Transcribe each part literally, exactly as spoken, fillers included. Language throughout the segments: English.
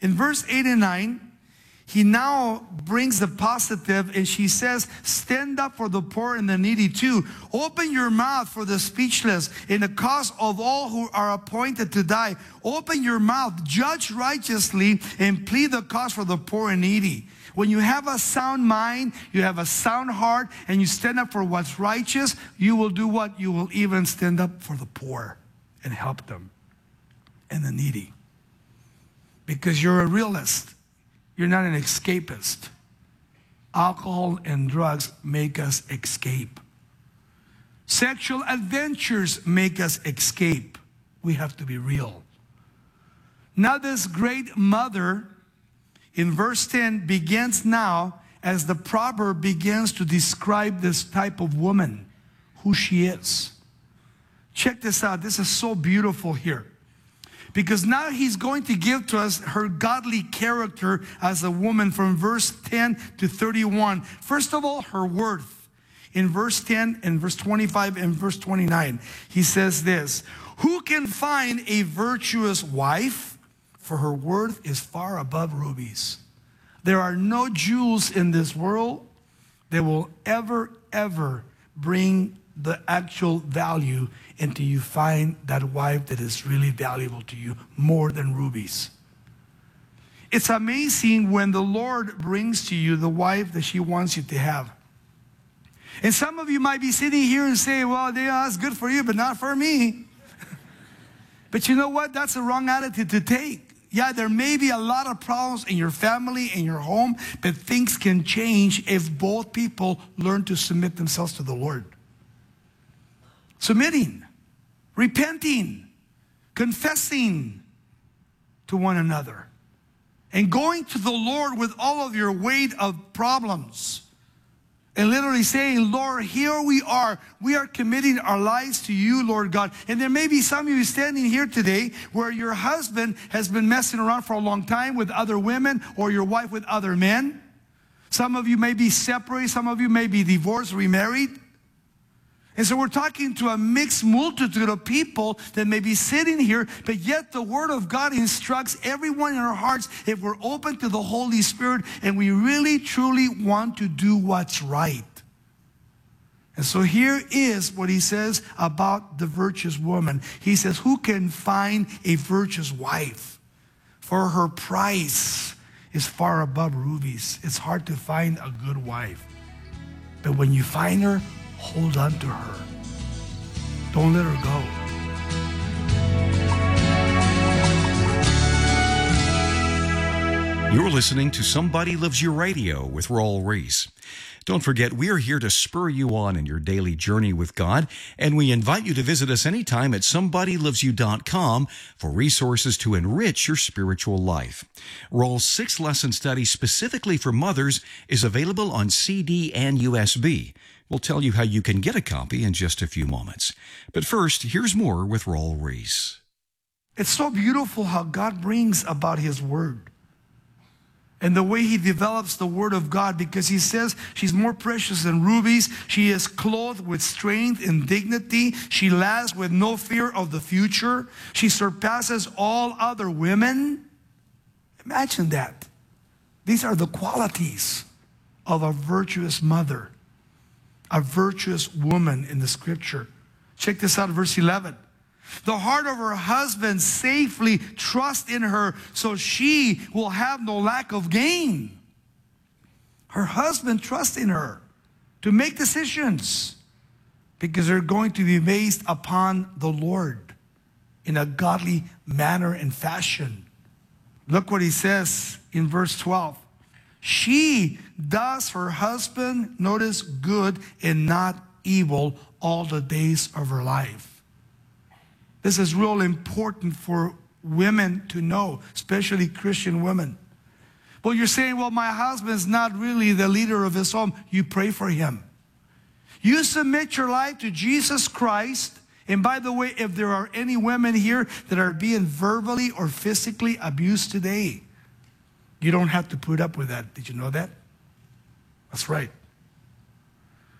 In verse eight and nine, he now brings the positive, and she says, stand up for the poor and the needy too. Open your mouth for the speechless in the cause of all who are appointed to die. Open your mouth, judge righteously, and plead the cause for the poor and needy. When you have a sound mind, you have a sound heart, and you stand up for what's righteous, you will do what? You will even stand up for the poor and help them and the needy. Because you're a realist. You're not an escapist. Alcohol and drugs make us escape. Sexual adventures make us escape. We have to be real. Now this great mother in verse ten begins now as the proverb begins to describe this type of woman, who she is. Check this out. This is so beautiful here. Because now he's going to give to us her godly character as a woman from verse ten to thirty-one. First of all, her worth. In verse ten and verse twenty-five and verse twenty-nine, he says this, who can find a virtuous wife? For her worth is far above rubies. There are no jewels in this world that will ever, ever bring the actual value until you find that wife that is really valuable to you, more than rubies. It's amazing when the Lord brings to you the wife that she wants you to have. And some of you might be sitting here and say, well, yeah, that's good for you, but not for me. But you know what? That's a wrong attitude to take. Yeah, there may be a lot of problems in your family, in your home, but things can change if both people learn to submit themselves to the Lord. Submitting, repenting, confessing to one another, and going to the Lord with all of your weight of problems, and literally saying, Lord, here we are. We are committing our lives to you, Lord God. And there may be some of you standing here today where your husband has been messing around for a long time with other women, or your wife with other men. Some of you may be separated. Some of you may be divorced, remarried. And so we're talking to a mixed multitude of people that may be sitting here, but yet the Word of God instructs everyone in our hearts, if we're open to the Holy Spirit and we really, truly want to do what's right. And so here is what he says about the virtuous woman. He says, who can find a virtuous wife? For her price is far above rubies. It's hard to find a good wife. But when you find her, hold on to her. Don't let her go. You're listening to Somebody Loves You Radio with Raul Ries. Don't forget, we are here to spur you on in your daily journey with God, and we invite you to visit us anytime at somebody loves you dot com for resources to enrich your spiritual life. Raul's six-lesson study specifically for mothers is available on C D and U S B. We'll tell you how you can get a copy in just a few moments. But first, here's more with Raul Ries. It's so beautiful how God brings about His Word and the way He develops the Word of God, because He says she's more precious than rubies. She is clothed with strength and dignity. She lasts with no fear of the future. She surpasses all other women. Imagine that. These are the qualities of a virtuous mother, a virtuous woman in the Scripture. Check this out, verse eleven. The heart of her husband safely trusts in her, so she will have no lack of gain. Her husband trusts in her to make decisions because they're going to be based upon the Lord in a godly manner and fashion. Look what he says in verse twelve. She does her husband, notice, good and not evil all the days of her life. This is real important for women to know, especially Christian women. Well, you're saying, well, my husband's not really the leader of his home. You pray for him. You submit your life to Jesus Christ. And by the way, if there are any women here that are being verbally or physically abused today, you don't have to put up with that. Did you know that? That's right.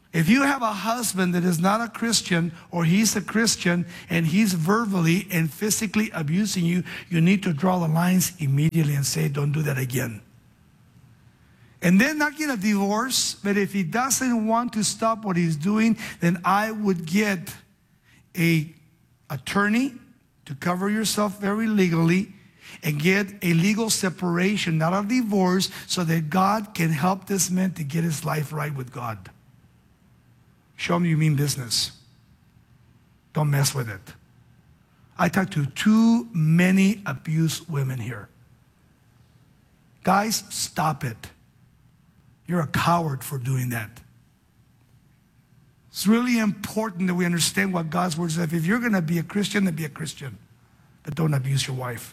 If you have a husband that is not a Christian, or he's a Christian and he's verbally and physically abusing you, you need to draw the lines immediately and say, don't do that again. And then not get a divorce, but if he doesn't want to stop what he's doing, then I would get a attorney to cover yourself very legally and get a legal separation, not a divorce, so that God can help this man to get his life right with God. Show me you mean business. Don't mess with it. I talk to too many abused women here. Guys, stop it. You're a coward for doing that. It's really important that we understand what God's word says. If you're going to be a Christian, then be a Christian. But don't abuse your wife.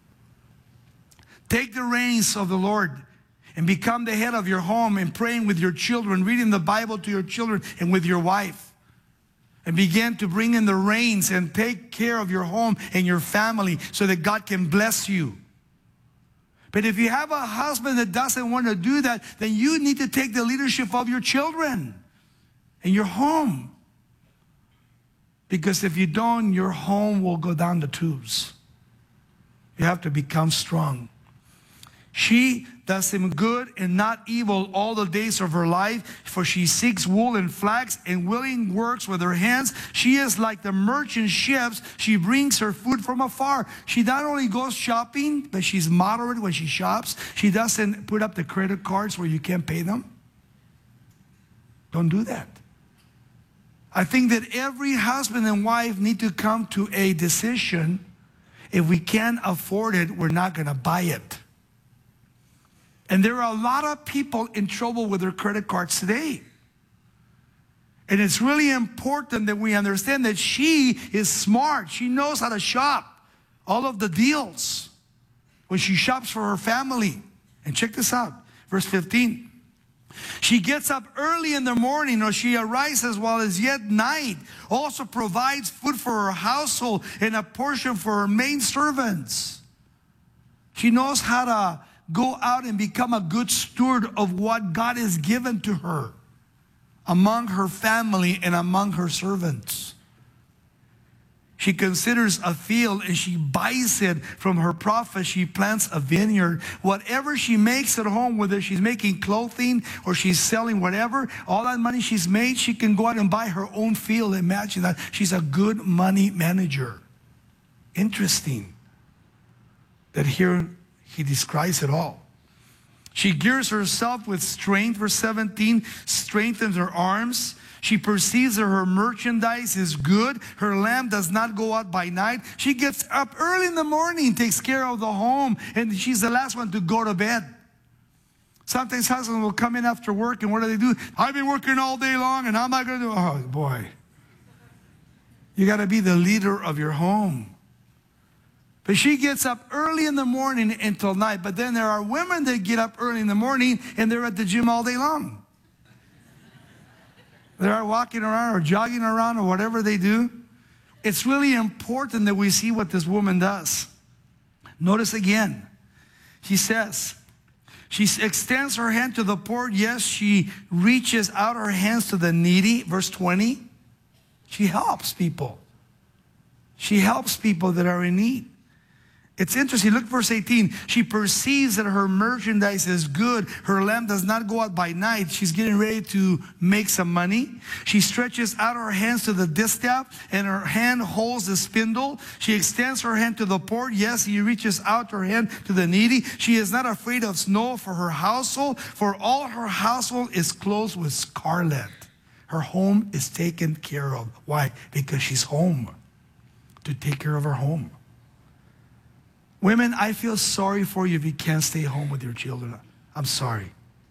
Take the reins of the Lord and become the head of your home and praying with your children, reading the Bible to your children and with your wife. And begin to bring in the reins and take care of your home and your family so that God can bless you. But if you have a husband that doesn't want to do that, then you need to take the leadership of your children and your home. Because if you don't, your home will go down the tubes. You have to become strong. She does him good and not evil all the days of her life, for she seeks wool and flax and willing works with her hands. She is like the merchant ships. She brings her food from afar. She not only goes shopping, but she's moderate when she shops. She doesn't put up the credit cards where you can't pay them. Don't do that. I think that every husband and wife need to come to a decision. If we can't afford it, we're not going to buy it. And there are a lot of people in trouble with their credit cards today. And it's really important that we understand that she is smart. She knows how to shop all of the deals when she shops for her family. And check this out, verse fifteen. She gets up early in the morning, or she arises while it is yet night, also provides food for her household and a portion for her maid servants. She knows how to go out and become a good steward of what God has given to her among her family and among her servants. She considers a field and she buys it from her profit. She plants a vineyard. Whatever she makes at home, whether she's making clothing or she's selling whatever, all that money she's made, she can go out and buy her own field. Imagine that. She's a good money manager. Interesting that here he describes it all. She gears herself with strength, verse seventeen, strengthens her arms. She perceives that her merchandise is good. Her lamp does not go out by night. She gets up early in the morning, takes care of the home, and she's the last one to go to bed. Sometimes husbands will come in after work, and what do they do? I've been working all day long, and how am I going to do? Oh, boy. You got to be the leader of your home. But she gets up early in the morning until night. But then there are women that get up early in the morning and they're at the gym all day long. They're walking around or jogging around or whatever they do. It's really important that we see what this woman does. Notice again, she says, she extends her hand to the poor. Yes, she reaches out her hands to the needy. Verse twenty, she helps people. She helps people that are in need. It's interesting. Look, verse eighteen. She perceives that her merchandise is good. Her lamp does not go out by night. She's getting ready to make some money. She stretches out her hands to the distaff, and her hand holds the spindle. She extends her hand to the poor. Yes, he reaches out her hand to the needy. She is not afraid of snow for her household, for all her household is clothed with scarlet. Her home is taken care of. Why? Because she's home to take care of her home. Women, I feel sorry for you if you can't stay home with your children. I'm sorry.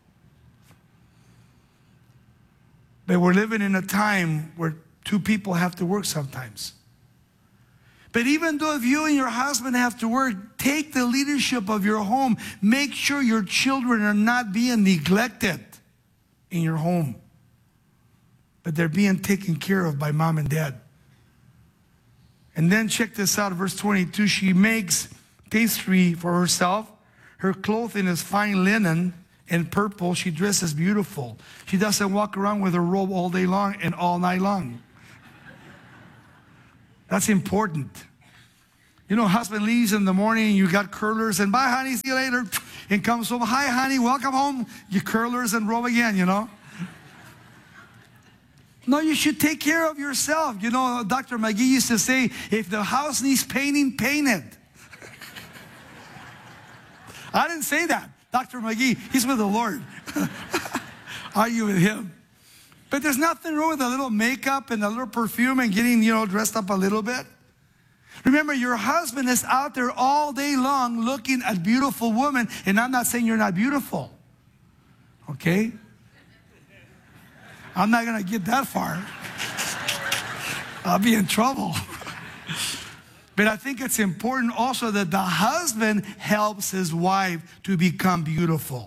But we're living in a time where two people have to work sometimes. But even though if you and your husband have to work, take the leadership of your home. Make sure your children are not being neglected in your home, but they're being taken care of by mom and dad. And then check this out, verse twenty-two. She makes pastry for herself. Her clothing is fine linen and purple, she dresses beautiful. She doesn't walk around with her robe all day long and all night long. That's important. You know, husband leaves in the morning and you got curlers and bye honey, see you later. And comes home, hi honey, welcome home. You curlers and robe again, you know. No, you should take care of yourself. You know, Doctor McGee used to say, if the house needs painting, paint it. I didn't say that. Doctor McGee, he's with the Lord. Are you with him? But there's nothing wrong with a little makeup and a little perfume and getting, you know, dressed up a little bit. Remember, your husband is out there all day long looking at beautiful women, and I'm not saying you're not beautiful. Okay? I'm not going to get that far. I'll be in trouble. But I think it's important also that the husband helps his wife to become beautiful.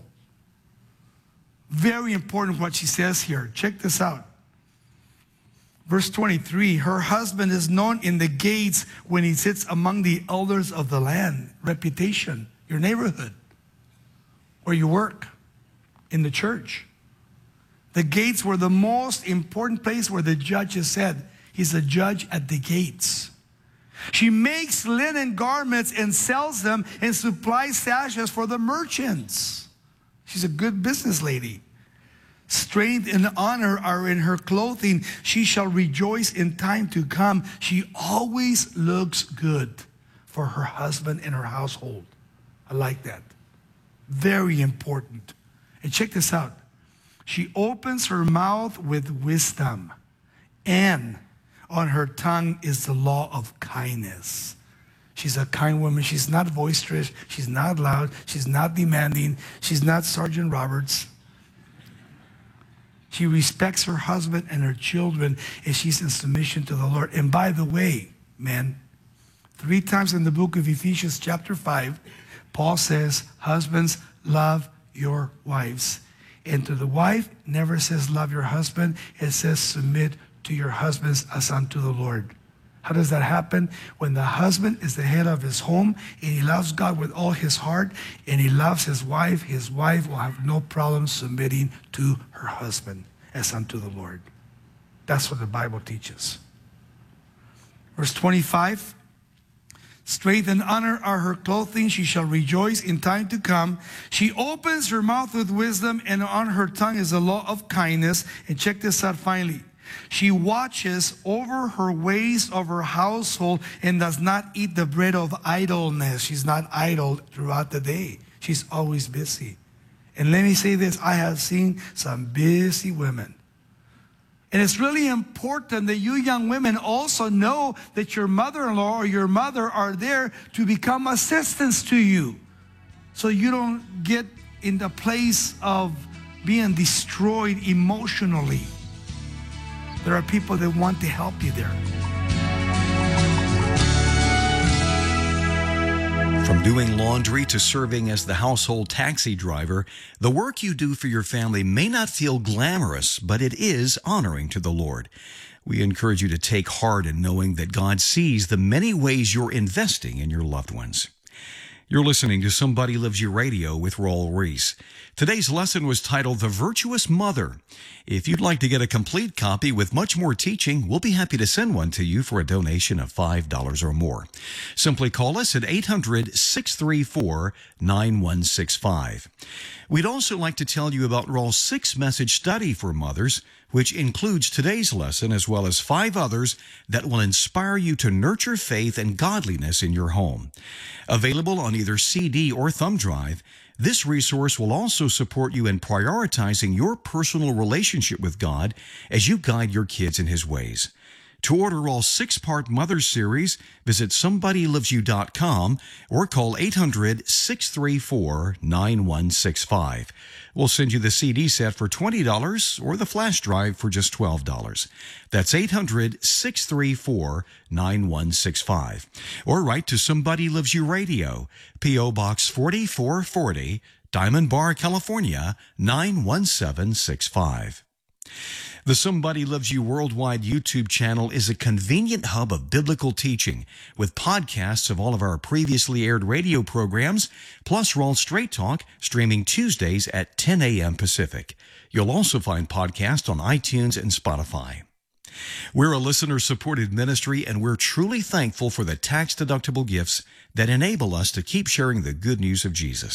Very important what she says here. Check this out. Verse twenty-three, her husband is known in the gates when he sits among the elders of the land. Reputation, your neighborhood, where you work, in the church. The gates were the most important place where the judges said, he's a judge at the gates. She makes linen garments and sells them and supplies sashes for the merchants. She's a good business lady. Strength and honor are in her clothing. She shall rejoice in time to come. She always looks good for her husband and her household. I like that. Very important. And check this out. She opens her mouth with wisdom, and on her tongue is the law of kindness. She's a kind woman. She's not boisterous. She's not loud. She's not demanding. She's not Sergeant Roberts. She respects her husband and her children, and she's in submission to the Lord. And by the way, men, three times in the book of Ephesians chapter five, Paul says, husbands, love your wives. And to the wife, never says love your husband. It says submit to your husbands as unto the Lord. How does that happen? When the husband is the head of his home and he loves God with all his heart and he loves his wife, his wife will have no problem submitting to her husband as unto the Lord. That's what the Bible teaches. Verse twenty-five, strength and honor are her clothing. She shall rejoice in time to come. She opens her mouth with wisdom, and on her tongue is the law of kindness. And check this out finally. She watches over her ways of her household and does not eat the bread of idleness. She's not idle throughout the day. She's always busy. And let me say this, I have seen some busy women. And it's really important that you young women also know that your mother-in-law or your mother are there to become assistants to you. So you don't get in the place of being destroyed emotionally. There are people that want to help you there. From doing laundry to serving as the household taxi driver, the work you do for your family may not feel glamorous, but it is honoring to the Lord. We encourage you to take heart in knowing that God sees the many ways you're investing in your loved ones. You're listening to Somebody Loves You Radio with Raul Ries. Today's lesson was titled The Virtuous Mother. If you'd like to get a complete copy with much more teaching, we'll be happy to send one to you for a donation of five dollars or more. Simply call us at eight hundred, six three four, nine one six five. We'd also like to tell you about Raul's six-message study for mothers, which includes today's lesson as well as five others that will inspire you to nurture faith and godliness in your home. Available on either C D or thumb drive, this resource will also support you in prioritizing your personal relationship with God as you guide your kids in His ways. To order all six-part Mother Series, visit somebody loves you dot com or call eight hundred, six three four, nine one six five. We'll send you the C D set for twenty dollars or the flash drive for just twelve dollars. That's eight hundred, six three four, nine one six five. Or write to Somebody Loves You Radio, P O Box forty-four forty, Diamond Bar, California, nine one seven six five. The Somebody Loves You Worldwide YouTube channel is a convenient hub of biblical teaching with podcasts of all of our previously aired radio programs, plus Raw Straight Talk streaming Tuesdays at ten a.m. Pacific. You'll also find podcasts on iTunes and Spotify. We're a listener-supported ministry, and we're truly thankful for the tax-deductible gifts that enable us to keep sharing the good news of Jesus.